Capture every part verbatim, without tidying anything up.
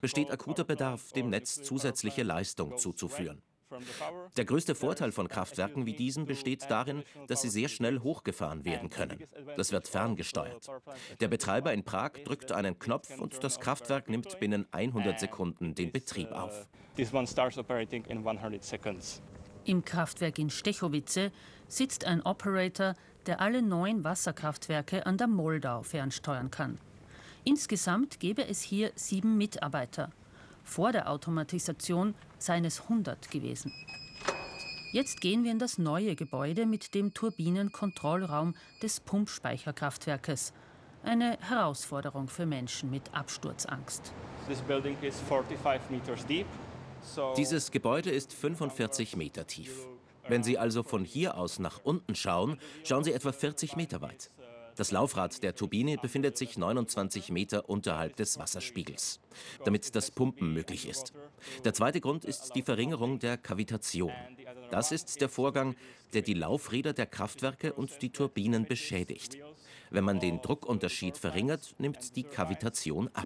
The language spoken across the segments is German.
besteht akuter Bedarf, dem Netz zusätzliche Leistung zuzuführen. Der größte Vorteil von Kraftwerken wie diesen besteht darin, dass sie sehr schnell hochgefahren werden können. Das wird ferngesteuert. Der Betreiber in Prag drückt einen Knopf und das Kraftwerk nimmt binnen hundert Sekunden den Betrieb auf. Im Kraftwerk in Stechowice sitzt ein Operator, der alle neun Wasserkraftwerke an der Moldau fernsteuern kann. Insgesamt gäbe es hier sieben Mitarbeiter. Vor der Automatisation seien es hundert gewesen. Jetzt gehen wir in das neue Gebäude mit dem Turbinenkontrollraum des Pumpspeicherkraftwerkes. Eine Herausforderung für Menschen mit Absturzangst. Dieses Gebäude ist fünfundvierzig Meter tief. Wenn Sie also von hier aus nach unten schauen, schauen Sie etwa vierzig Meter weit. Das Laufrad der Turbine befindet sich neunundzwanzig Meter unterhalb des Wasserspiegels, damit das Pumpen möglich ist. Der zweite Grund ist die Verringerung der Kavitation. Das ist der Vorgang, der die Laufräder der Kraftwerke und die Turbinen beschädigt. Wenn man den Druckunterschied verringert, nimmt die Kavitation ab.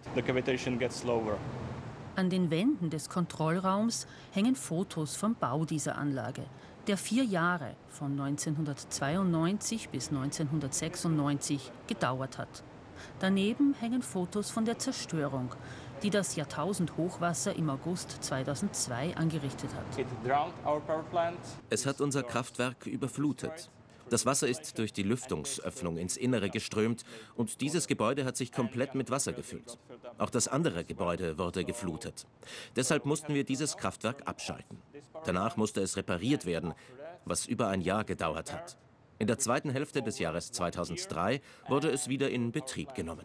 An den Wänden des Kontrollraums hängen Fotos vom Bau dieser Anlage, der vier Jahre von neunzehnhundertzweiundneunzig bis neunzehnhundertsechsundneunzig gedauert hat. Daneben hängen Fotos von der Zerstörung, die das Jahrtausendhochwasser im August zweitausendzwei angerichtet hat. Es hat unser Kraftwerk überflutet. Das Wasser ist durch die Lüftungsöffnung ins Innere geströmt und dieses Gebäude hat sich komplett mit Wasser gefüllt. Auch das andere Gebäude wurde geflutet. Deshalb mussten wir dieses Kraftwerk abschalten. Danach musste es repariert werden, was über ein Jahr gedauert hat. In der zweiten Hälfte des Jahres zweitausenddrei wurde es wieder in Betrieb genommen.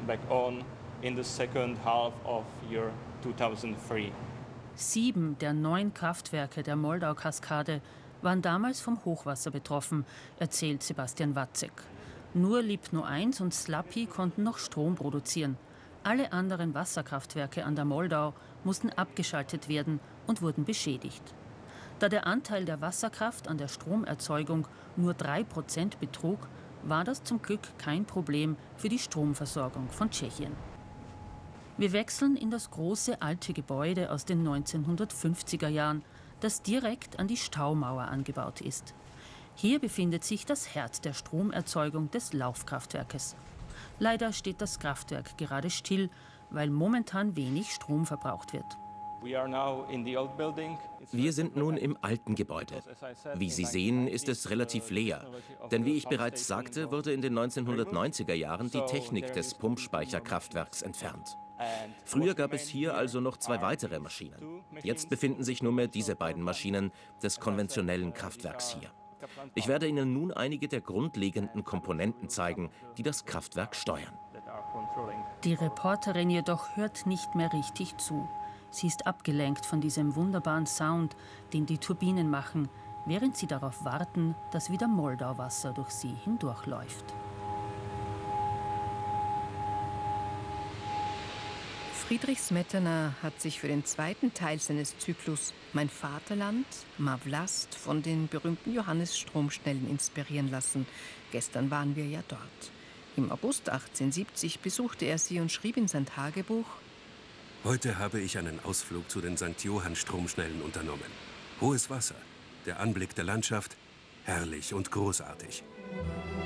Sieben der neun Kraftwerke der Moldau-Kaskade waren damals vom Hochwasser betroffen, erzählt Sebastian Watzek. Nur Lipno eins und Slapi konnten noch Strom produzieren. Alle anderen Wasserkraftwerke an der Moldau mussten abgeschaltet werden und wurden beschädigt. Da der Anteil der Wasserkraft an der Stromerzeugung nur drei Prozent betrug, war das zum Glück kein Problem für die Stromversorgung von Tschechien. Wir wechseln in das große alte Gebäude aus den neunzehnhundertfünfziger Jahren, das direkt an die Staumauer angebaut ist. Hier befindet sich das Herz der Stromerzeugung des Laufkraftwerkes. Leider steht das Kraftwerk gerade still, weil momentan wenig Strom verbraucht wird. Wir sind nun im alten Gebäude. Wie Sie sehen, ist es relativ leer. Denn wie ich bereits sagte, wurde in den neunzehnhundertneunziger Jahren die Technik des Pumpspeicherkraftwerks entfernt. Früher gab es hier also noch zwei weitere Maschinen. Jetzt befinden sich nur mehr diese beiden Maschinen des konventionellen Kraftwerks hier. Ich werde Ihnen nun einige der grundlegenden Komponenten zeigen, die das Kraftwerk steuern. Die Reporterin jedoch hört nicht mehr richtig zu. Sie ist abgelenkt von diesem wunderbaren Sound, den die Turbinen machen, während sie darauf warten, dass wieder Moldauwasser durch sie hindurchläuft. Friedrich Smetana hat sich für den zweiten Teil seines Zyklus Mein Vaterland, Ma Vlast von den berühmten Johannes-Stromschnellen inspirieren lassen. Gestern waren wir ja dort. Im August achtzehnhundertsiebzig besuchte er sie und schrieb in sein Tagebuch: Heute habe ich einen Ausflug zu den Sankt Johann-Stromschnellen unternommen. Hohes Wasser, der Anblick der Landschaft, herrlich und großartig.